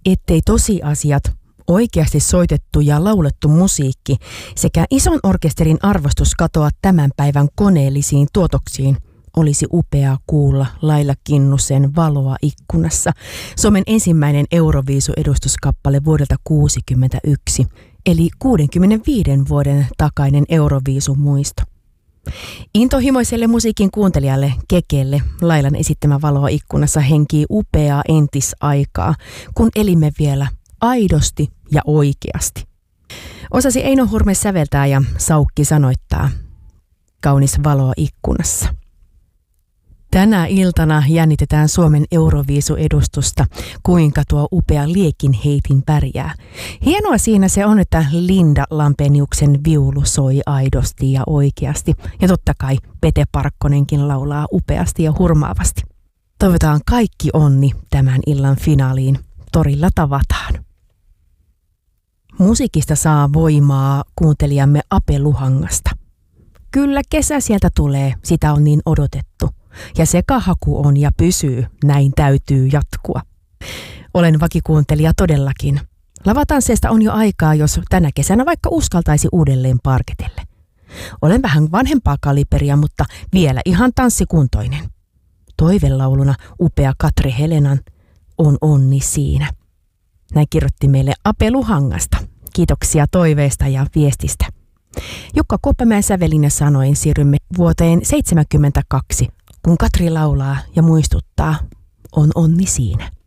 ettei tosiasiat, oikeasti soitettu ja laulettu musiikki sekä ison orkesterin arvostus katoa tämän päivän koneellisiin tuotoksiin, olisi upeaa kuulla Laila Kinnusen Valoa ikkunassa, Suomen ensimmäinen Euroviisu-edustuskappale vuodelta 1961, eli 65 vuoden takainen Euroviisu-muisto. Intohimoiselle musiikin kuuntelijalle Kekelle Lailan esittämä Valoa ikkunassa henkii upeaa entisaikaa, kun elimme vielä aidosti ja oikeasti. Osasi Eino Hurme säveltää ja Saukki sanoittaa. Kaunis valoa ikkunassa. Tänä iltana jännitetään Suomen Euroviisu-edustusta, kuinka tuo upea liekinheitin pärjää. Hienoa siinä se on, että Linda Lampeniuksen viulu soi aidosti ja oikeasti. Ja totta kai Pete Parkkonenkin laulaa upeasti ja hurmaavasti. Toivotaan kaikki onni tämän illan finaaliin. Torilla tavataan. Musiikista saa voimaa kuuntelijamme Ape Luhangasta. Kyllä kesä sieltä tulee, sitä on niin odotettu. Ja sekahaku on ja pysyy, näin täytyy jatkua. Olen vakikuuntelija todellakin. Lavatansseista on jo aikaa, jos tänä kesänä vaikka uskaltaisi uudelleen parketelle. Olen vähän vanhempaa kaliberia, mutta vielä ihan tanssikuntoinen. Toivelauluna upea Katri Helenan On onni siinä. Näin kirjoitti meille Ape Luhangasta. Kiitoksia toiveesta ja viestistä. Jukka Koppamäen sävelin ja sanoin siirrymme vuoteen 1972, kun Katri laulaa ja muistuttaa On onni siinä.